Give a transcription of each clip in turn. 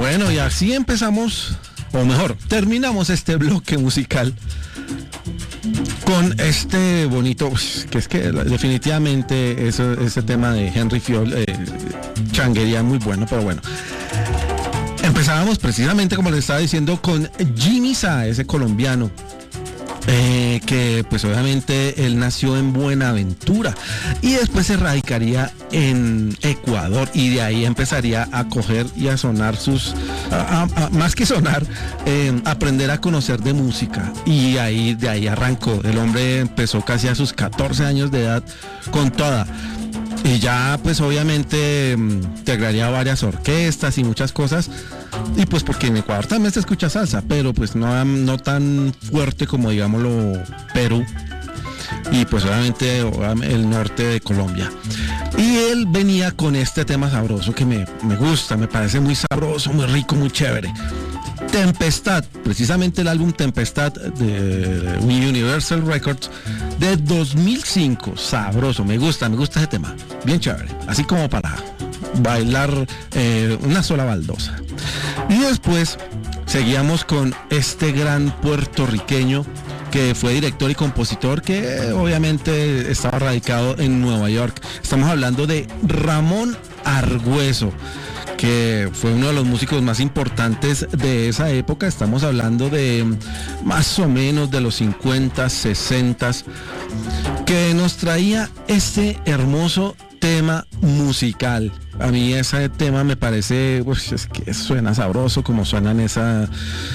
Bueno, y así empezamos, o mejor, terminamos este bloque musical con este bonito, que es que definitivamente ese tema de Henry Fiol, changuería muy bueno, pero bueno. Empezábamos precisamente, como les estaba diciendo, con Jimmy Sá, ese colombiano, que pues obviamente él nació en Buenaventura y después se radicaría en Ecuador y de ahí empezaría a coger y a sonar más que sonar, aprender a conocer de música, y de ahí arrancó. El hombre empezó casi a sus 14 años de edad con toda. Y ya pues obviamente integraría varias orquestas y muchas cosas. Y pues porque en Ecuador también se escucha salsa, pero pues no tan fuerte como digámoslo Perú. Y pues obviamente el norte de Colombia. Y él venía con este tema sabroso que me gusta, me parece muy sabroso, muy rico, muy chévere. Tempestad, precisamente el álbum Tempestad de Universal Records de 2005, sabroso, me gusta ese tema, bien chévere, así como para bailar una sola baldosa. Y después seguíamos con este gran puertorriqueño que fue director y compositor, que obviamente estaba radicado en Nueva York. Estamos hablando de Ramón Argüeso, que fue uno de los músicos más importantes de esa época. Estamos hablando de más o menos de los 50, 60, que nos traía este hermoso tema musical. A mí ese tema me parece, pues, es que suena sabroso, como suenan esos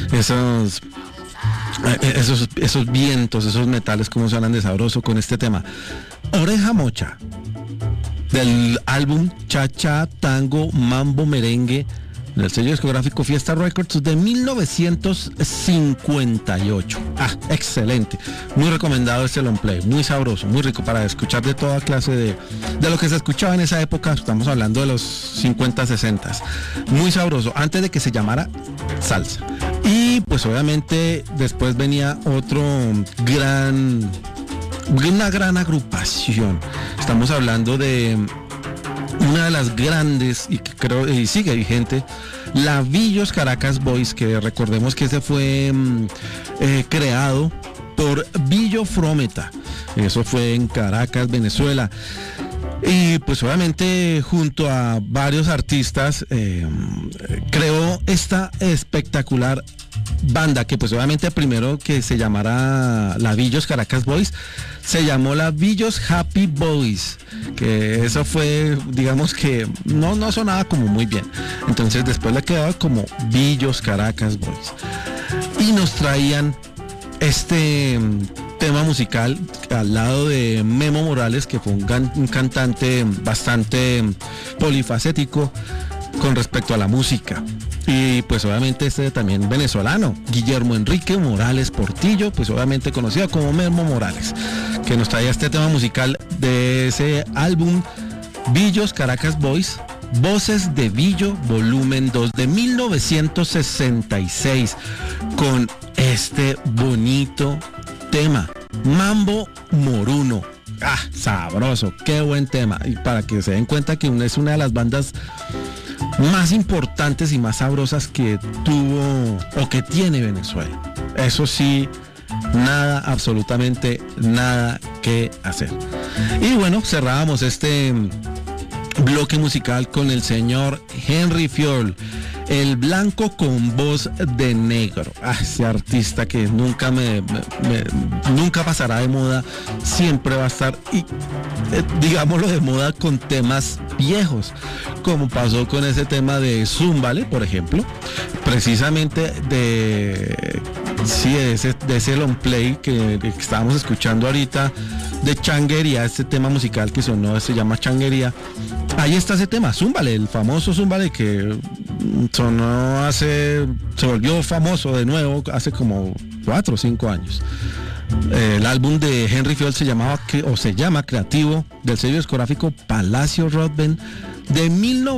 vientos, esos metales, como suenan de sabroso con este tema. Oreja Mocha, del álbum Cha Cha, Tango, Mambo, Merengue, del sello discográfico Fiesta Records de 1958. Excelente, muy recomendado este long play, muy sabroso, muy rico para escuchar de toda clase de lo que se escuchaba en esa época. Estamos hablando de los 50, 60, muy sabroso, antes de que se llamara salsa. Y pues obviamente después venía una gran agrupación. Estamos hablando de una de las grandes, y que creo y sigue vigente, la Villos Caracas Boys, que recordemos que ese fue creado por Villo Frometa. Eso fue en Caracas, Venezuela. Y pues obviamente junto a varios artistas creó esta espectacular banda, que pues obviamente primero que se llamara la Villos Caracas Boys, se llamó la Villos Happy Boys, que eso fue, digamos que no sonaba como muy bien, entonces después le quedaba como Villos Caracas Boys, y nos traían este tema musical al lado de Memo Morales, que fue un cantante bastante polifacético con respecto a la música. Y pues obviamente este también venezolano, Guillermo Enrique Morales Portillo, pues obviamente conocido como Memo Morales, que nos traía este tema musical de ese álbum Villos Caracas Boys, Voces de Villo, volumen 2 de 1966, con este bonito tema, Mambo Moruno. Sabroso, qué buen tema. Y para que se den cuenta que es una de las bandas más importantes y más sabrosas que tuvo o que tiene Venezuela. Eso sí, absolutamente nada que hacer. Y bueno, cerrábamos este bloque musical con el señor Henry Fiol, el blanco con voz de negro. Ese artista que nunca nunca pasará de moda, siempre va a estar, y digámoslo, de moda con temas viejos, como pasó con ese tema de Zúmbale, por ejemplo, precisamente de ese long play que estábamos escuchando ahorita, de Changuería, este tema musical que sonó, se llama Changuería. Ahí está ese tema, Zúmbale, el famoso Zúmbale, que sonó se volvió famoso de nuevo hace como 4 o 5 años. El álbum de Henry Fiol se llama Creativo, del sello discográfico Palacio Rodben, de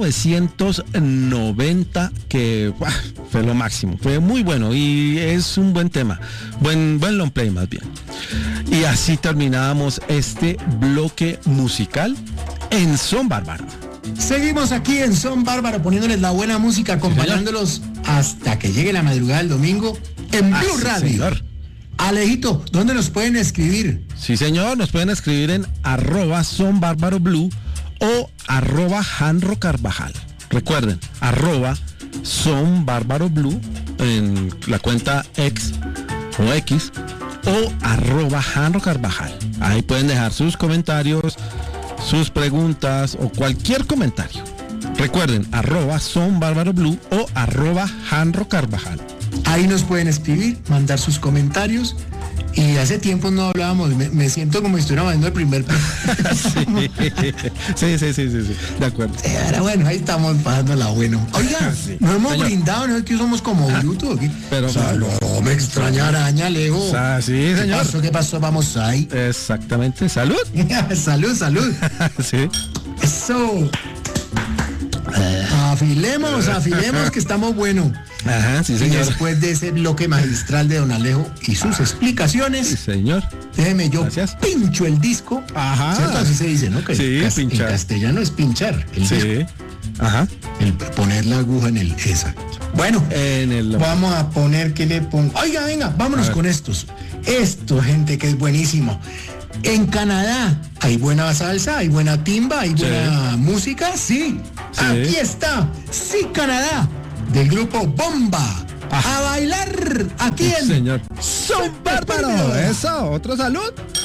1990, que fue lo máximo, fue muy bueno y es un buen tema, buen long play más bien. Y así terminábamos este bloque musical en Son Bárbaro. Seguimos aquí en Son Bárbaro poniéndoles la buena música, acompañándolos hasta que llegue la madrugada del domingo en Blue sí, Radio. señor. Alejito, ¿dónde nos pueden escribir? Sí, señor, nos pueden escribir en @sonbarbaroblue o @janrocarvajal. Recuerden, @sonbarbaroblue en la cuenta X o X o @janrocarvajal. Ahí pueden dejar sus comentarios, sus preguntas o cualquier comentario. Recuerden, @sonbarbaroblue o @janrocarvajal. Ahí nos pueden escribir, mandar sus comentarios. Y hace tiempo no hablábamos, me siento como si estuviéramos haciendo el primer... Sí, de acuerdo. Pero bueno, ahí estamos pasándola bueno. Oiga, Sí. no hemos Señor. brindado, ¿no es que somos como brutos aquí? Pero- O sea, no me extraña araña, Leo. Sí, señor. ¿Qué pasó? Vamos ahí. Exactamente, salud. Salud, salud. Sí. Eso. Afilemos que estamos buenos. Ajá, sí, Y señor. después de ese bloque magistral de don Alejo y sus Sí, explicaciones, señor. déjeme yo Gracias. pincho el disco. Ajá. ¿Cierto? Así se dice, ¿no? Que Sí, en pinchar. castellano es pinchar el disco. Sí. Ajá. El poner la aguja en el esa. Bueno, En el... vamos a poner que le pongo. Oiga, venga, vámonos con estos. Esto, gente, que es buenísimo. En Canadá hay buena salsa, hay buena timba, hay buena música, sí. Sí. Aquí está, sí, Canadá, del grupo Bomba. Ah. A bailar aquí en Señor. Son Bárbaro. Bárbaro. Eso, otro salud.